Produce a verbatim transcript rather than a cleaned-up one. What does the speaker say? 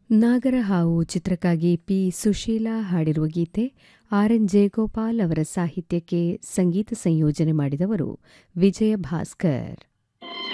ನಾಗರಹಾವು ಚಿತ್ರಕ್ಕಾಗಿ ಪಿ ಸುಶೀಲಾ ಹಾಡಿರುವ ಗೀತೆ R N Jayagopal ಅವರ ಸಾಹಿತ್ಯಕ್ಕೆ ಸಂಗೀತ ಸಂಯೋಜನೆ ಮಾಡಿದವರು ವಿಜಯ ಭಾಸ್ಕರ್.